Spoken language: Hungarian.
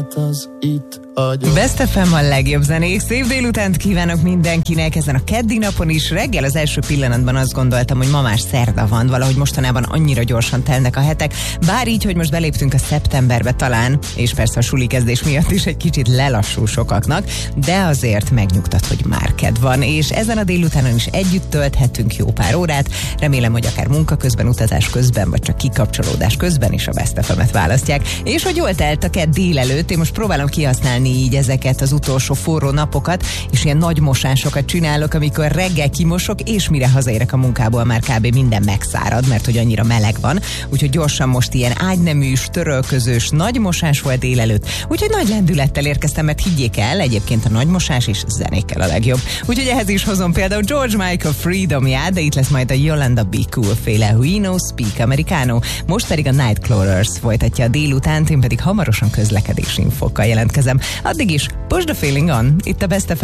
Az itt Best FM a legjobb zenék. Szép délutánt kívánok mindenkinek ezen a keddi napon is. Reggel az első pillanatban azt gondoltam, hogy ma már szerda van, valahogy mostanában annyira gyorsan telnek a hetek. Bár így, hogy most beléptünk a szeptemberbe talán, és persze a suli kezdés miatt is egy kicsit lelassul sokaknak, de azért megnyugtat, hogy már kedv van, és ezen a délutánon is együtt tölthetünk jó pár órát. Remélem, hogy akár munka közben, utazás közben, vagy csak kikapcsolódás közben is a Best FM-et választják. És hogy jól telt a kedd délelőtt, én most próbálom kihasználni így ezeket az utolsó forró napokat, és ilyen nagy mosásokat csinálok, amikor reggel kimosok, és mire hazaérek a munkából, már kb. Minden megszárad, mert hogy annyira meleg van. Úgyhogy gyorsan most ilyen ágyneműs, törölközős, nagy mosás volt délelőtt. Úgyhogy nagy lendülettel érkeztem, mert higgyék el, egyébként a nagy mosás is zenékkel a legjobb. Úgyhogy ehhez is hozom például George Michael Freedomját, de itt lesz majd a Yolanda Be Cool féle We No Speak Americano. Most pedig a Nightcrawlers folytatja a délutánt, én pedig hamarosan közlekedési infókkal jelentkezem. Addig is, push the feeling on, itt a Best FM